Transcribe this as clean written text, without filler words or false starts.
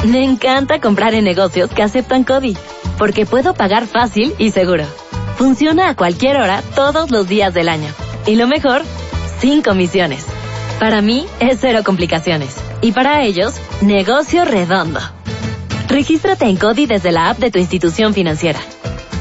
Me encanta comprar en negocios que aceptan CODI, porque puedo pagar fácil y seguro. Funciona a cualquier hora, todos los días del año. Y lo mejor, sin comisiones. Para mí, es cero complicaciones. Y para ellos, negocio redondo. Regístrate en CODI desde la app de tu institución financiera.